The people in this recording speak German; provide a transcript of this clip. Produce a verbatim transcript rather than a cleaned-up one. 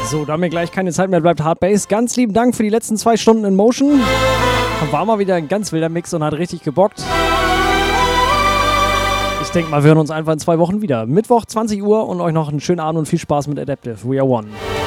So, da mir gleich keine Zeit mehr bleibt, Hard Bass. Ganz lieben Dank für die letzten zwei Stunden in Motion. War mal wieder ein ganz wilder Mix und hat richtig gebockt. Ich denke mal, wir hören uns einfach in zwei Wochen wieder. Mittwoch, zwanzig Uhr und euch noch einen schönen Abend und viel Spaß mit Adaptive. We are one.